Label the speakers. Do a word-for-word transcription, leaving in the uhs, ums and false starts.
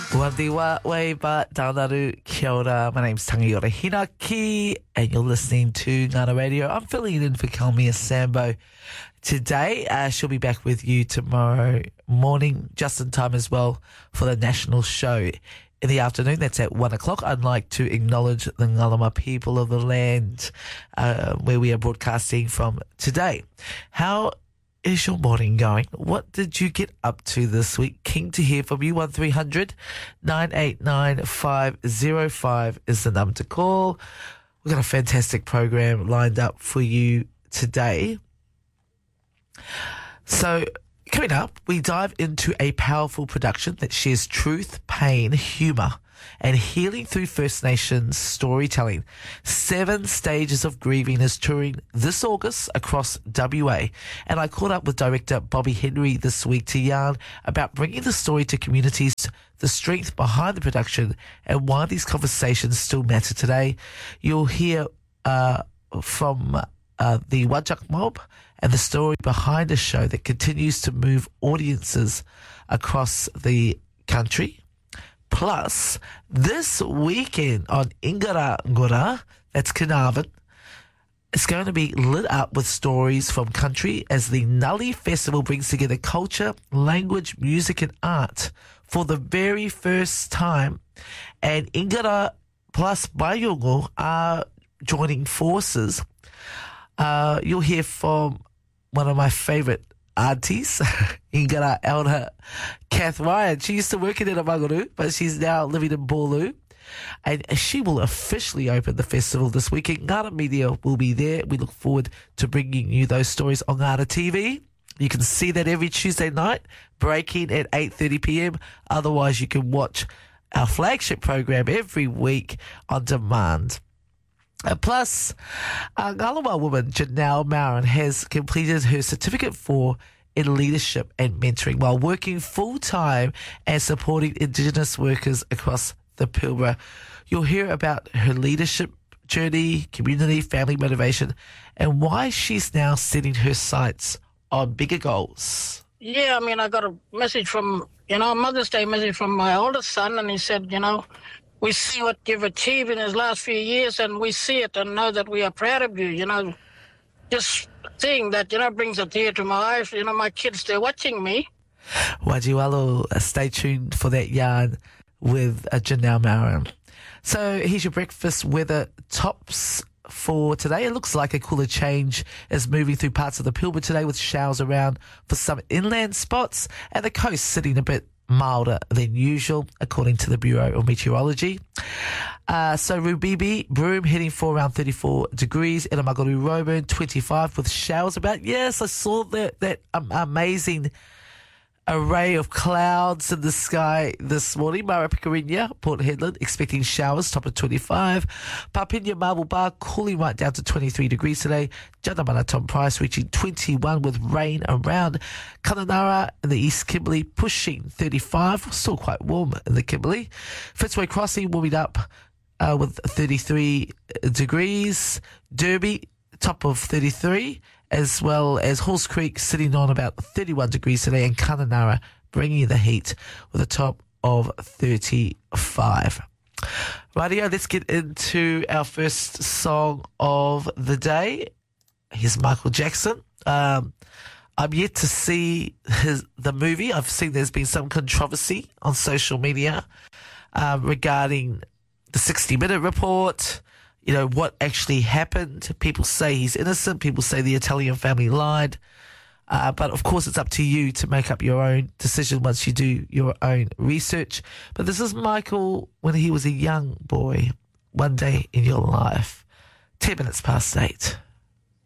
Speaker 1: Wandiwa Weba Daunaru Kia ora. My name's Tangiora Hinaki and you're listening to Ngana Radio. I'm filling it in for Kalmia Sambo today. Uh, she'll be back with you tomorrow morning, just in time as well for the national show in the afternoon. That's at one o'clock. I'd like to acknowledge the Ngalama people of the land uh, where we are broadcasting from today. How is your morning going? What did you get up to this week? Keen to hear from you. one three hundred nine eight nine five oh five is the number to call. We've got a fantastic program lined up for you today. So coming up, we dive into a powerful production that shares truth, pain, humour and healing through First Nations storytelling. Seven Stages of Grieving is touring this August across W A. And I caught up with director Bobby Henry this week to yarn about bringing the story to communities, the strength behind the production, and why these conversations still matter today. You'll hear uh, from uh, the Wajak mob and the story behind a show that continues to move audiences across the country. Plus, this weekend on Ingara Ngura, that's Carnarvon, it's going to be lit up with stories from country as the Nully Festival brings together culture, language, music and art for the very first time. And Ingara plus Bayungu are joining forces. Uh, you'll hear from one of my favourite aunties, Ingara elder Kath Ryan. She used to work in Eramagaru, but she's now living in Bolu. And she will officially open the festival this weekend. Ngana Media will be there. We look forward to bringing you those stories on Ngana T V. You can see that every Tuesday night, breaking at eight thirty p.m. Otherwise, you can watch our flagship program every week on demand. Uh, plus, uh, Ngalawa woman Janelle Marin has completed her certificate for in leadership and mentoring while working full-time and supporting Indigenous workers across the Pilbara. You'll hear about her leadership journey, community, family motivation, and why she's now setting her sights on bigger goals.
Speaker 2: Yeah, I mean, I got a message from, you know, a Mother's Day message from my oldest son, and he said, you know, we see what you've achieved in these last few years, and we see it and know that we are proud of you, you know. Just seeing that, you know, brings a tear to my eyes. You know, my kids, they're watching me.
Speaker 1: Wajiwalo, uh, stay tuned for that yarn with uh, Janelle Marin. So here's your breakfast weather tops for today. It looks like a cooler change is moving through parts of the Pilbara today with showers around for some inland spots and the coast sitting a bit milder than usual, according to the Bureau of Meteorology. Uh, so Rubibi, Broome heading for around thirty-four degrees. Eramagaru, Roburn, twenty-five with showers about. Yes, I saw that, that um, amazing array of clouds in the sky this morning. Marapikarinya, Port Hedland, expecting showers, top of twenty-five. Papinya, Marble Bar, cooling right down to twenty-three degrees today. Janamana, Tom Price, reaching twenty-one with rain around. Kununurra in the East Kimberley, pushing thirty-five. Still quite warm in the Kimberley. Fitzroy Crossing, warming up uh, with thirty-three degrees. Derby, top of thirty-three. As well as Halls Creek sitting on about thirty-one degrees today, and Kununurra bringing you the heat with a top of thirty-five. Rightio, let's get into our first song of the day. Here's Michael Jackson. Um, I'm yet to see his the movie. I've seen there's been some controversy on social media uh, regarding the sixty minute report. You know, what actually happened. People say he's innocent. People say the Italian family lied. Uh, but, of course, it's up to you to make up your own decision once you do your own research. But this is Michael when he was a young boy, one day in your life. Ten minutes past eight.